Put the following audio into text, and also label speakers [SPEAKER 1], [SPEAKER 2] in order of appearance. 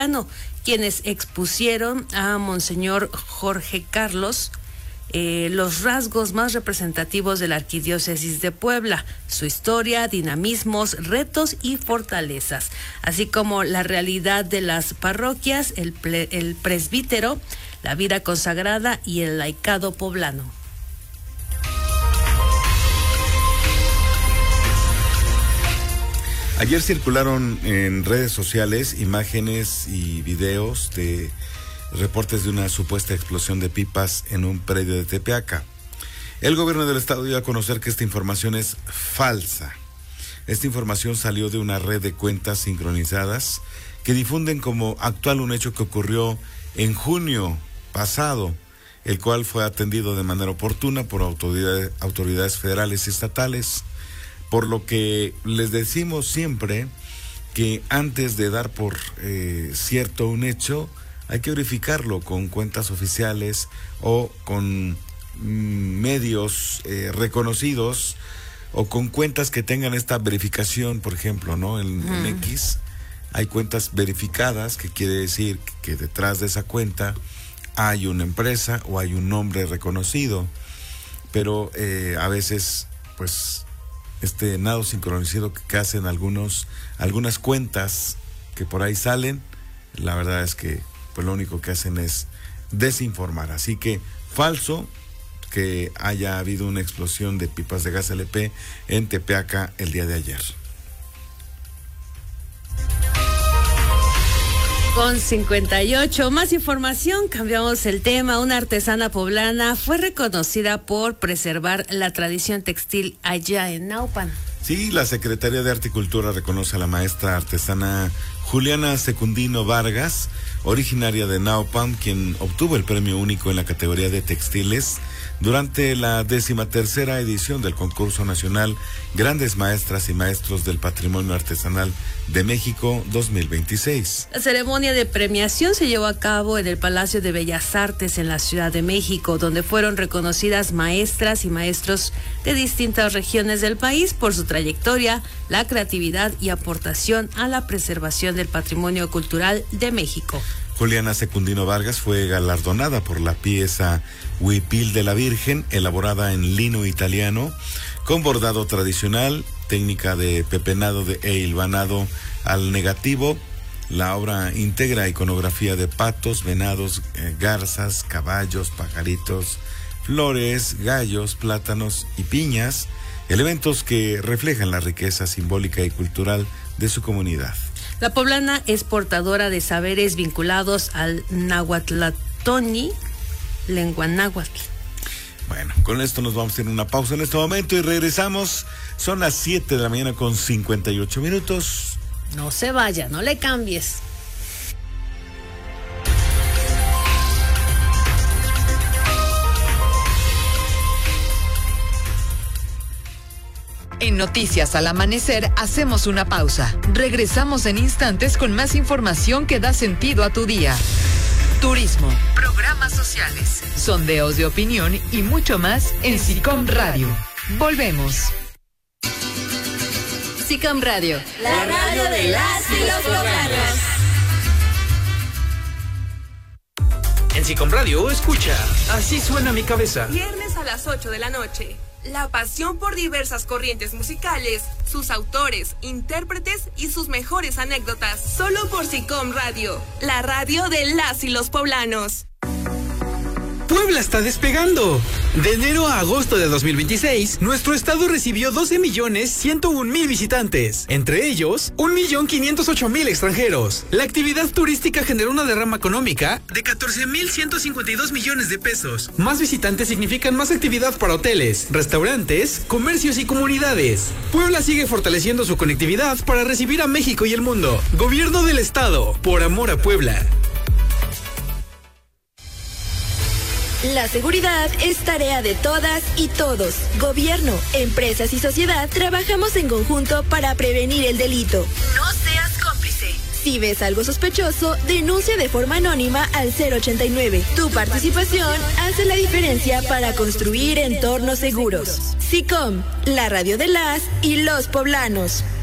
[SPEAKER 1] quienes expusieron a Monseñor Jorge Carlos los rasgos más representativos de la Arquidiócesis de Puebla, su historia, dinamismos, retos y fortalezas, así como la realidad de las parroquias, el presbítero, la vida consagrada y el laicado poblano.
[SPEAKER 2] Ayer circularon en redes sociales imágenes y videos de reportes de una supuesta explosión de pipas en un predio de Tepeaca. El gobierno del estado dio a conocer que esta información es falsa. Esta información salió de una red de cuentas sincronizadas que difunden como actual un hecho que ocurrió en junio pasado, el cual fue atendido de manera oportuna por autoridades federales y estatales, por lo que les decimos siempre que antes de dar por cierto un hecho, hay que verificarlo con cuentas oficiales o con medios reconocidos o con cuentas que tengan esta verificación, por ejemplo, ¿no? En X hay cuentas verificadas, que quiere decir que detrás de esa cuenta hay una empresa o hay un nombre reconocido, pero a veces, pues, este nado sincronizado que hacen algunas cuentas que por ahí salen, la verdad es que pues lo único que hacen es desinformar. Así que falso que haya habido una explosión de pipas de gas LP en Tepeaca el día de ayer.
[SPEAKER 1] Con 58, más información, cambiamos el tema. Una artesana poblana fue reconocida por preservar la tradición textil allá en Naupan.
[SPEAKER 2] Sí, la Secretaría de Arte y Cultura reconoce a la maestra artesana Juliana Secundino Vargas, originaria de Naupan, quien obtuvo el premio único en la categoría de textiles durante la 13ª edición del concurso nacional Grandes Maestras y Maestros del Patrimonio Artesanal de México 2026.
[SPEAKER 1] La ceremonia de premiación se llevó a cabo en el Palacio de Bellas Artes en la Ciudad de México, donde fueron reconocidas maestras y maestros de distintas regiones del país por su trayectoria, la creatividad y aportación a la preservación del patrimonio cultural de México.
[SPEAKER 2] Juliana Secundino Vargas fue galardonada por la pieza Huipil de la Virgen, elaborada en lino italiano, con bordado tradicional, técnica de pepenado e hilvanado al negativo. La obra integra iconografía de patos, venados, garzas, caballos, pajaritos, flores, gallos, plátanos y piñas, elementos que reflejan la riqueza simbólica y cultural de su comunidad.
[SPEAKER 1] La poblana es portadora de saberes vinculados al nahuatlatoni, lengua náhuatl.
[SPEAKER 2] Bueno, con esto nos vamos a tener una pausa en este momento y regresamos. Son las 7 de la mañana con 58 minutos.
[SPEAKER 1] No se vaya, no le cambies.
[SPEAKER 3] En Noticias al Amanecer hacemos una pausa. Regresamos en instantes con más información que da sentido a tu día. Turismo, programas sociales, sondeos de opinión y mucho más en SICOM Radio. Volvemos.
[SPEAKER 4] SICOM Radio, la radio de las y los poblanos.
[SPEAKER 5] En SICOM Radio, escucha, así suena mi cabeza.
[SPEAKER 6] Viernes a las 8 de la noche. La pasión por diversas corrientes musicales, sus autores, intérpretes y sus mejores anécdotas. Solo por SICOM Radio, la radio de las y los poblanos.
[SPEAKER 5] Puebla está despegando. De enero a agosto de 2026, nuestro estado recibió 12.101.000 visitantes. Entre ellos, 1.508.000 extranjeros. La actividad turística generó una derrama económica de 14.152 millones de pesos. Más visitantes significan más actividad para hoteles, restaurantes, comercios y comunidades. Puebla sigue fortaleciendo su conectividad para recibir a México y el mundo. Gobierno del estado, por amor a Puebla.
[SPEAKER 4] La seguridad es tarea de todas y todos. Gobierno, empresas y sociedad trabajamos en conjunto para prevenir el delito. No seas cómplice. Si ves algo sospechoso, denuncia de forma anónima al 089. Tu participación hace la diferencia para construir entornos seguros. SICOM, la radio de las y los poblanos.